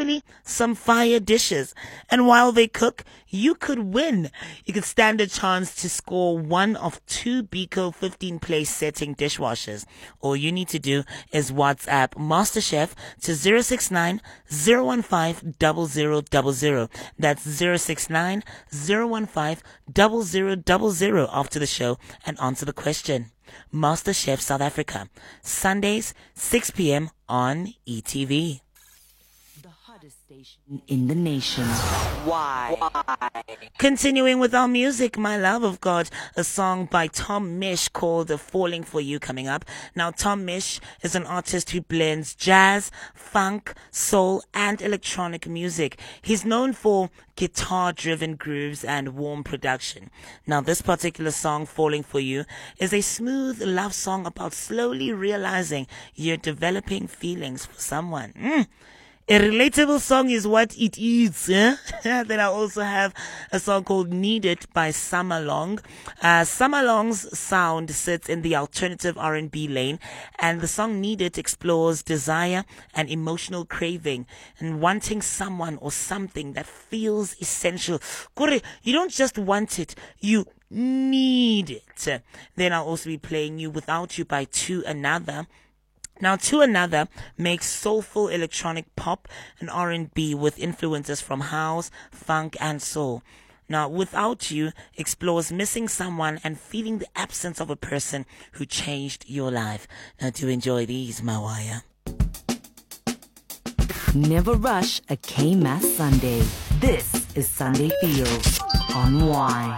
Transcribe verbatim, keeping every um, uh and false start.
hopefully some fire dishes. And while they cook, you could win. You could stand a chance to score one of two Beko fifteen place setting dishwashers. All you need to do is WhatsApp MasterChef to zero six nine zero one five zero zero zero zero. That's zero six nine zero one five zero zero zero zero after the show and answer the question. MasterChef South Africa, Sundays, six p.m. on E T V. The hottest station in the nation. Why? Why? Continuing with our music, my love of God, a song by Tom Misch called Falling For You coming up. Now, Tom Misch is an artist who blends jazz, funk, soul, and electronic music. He's known for guitar-driven grooves and warm production. Now, this particular song, Falling For You, is a smooth love song about slowly realizing you're developing feelings for someone. Mm. A relatable song is what it is. Eh? Then I also have a song called Need It by Summer Long. Uh, Summer Long's sound sits in the alternative R and B lane, and the song Need It explores desire and emotional craving and wanting someone or something that feels essential. Kore, you don't just want it, you need it. Then I'll also be playing You Without You by To Another. Now, To Another makes soulful electronic pop and R and B with influences from house, funk, and soul. Now, Without You explores missing someone and feeling the absence of a person who changed your life. Now, do enjoy these, Mawaya. Never rush a K-Mass Sunday. This is Sunday Feels on Y.